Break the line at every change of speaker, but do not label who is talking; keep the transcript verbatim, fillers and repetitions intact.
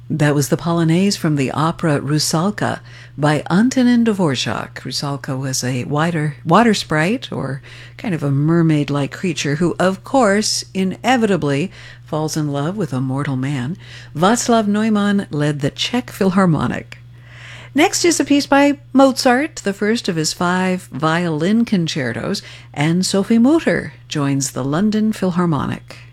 That was the Polonaise from the opera Rusalka by Antonin Dvorak. Rusalka was a water, water sprite, or kind of a mermaid-like creature who, of course, inevitably falls in love with a mortal man. Václav Neumann led the Czech Philharmonic. Next is a piece by Mozart, the first of his five violin concertos, and Sophie Mutter joins the London Philharmonic.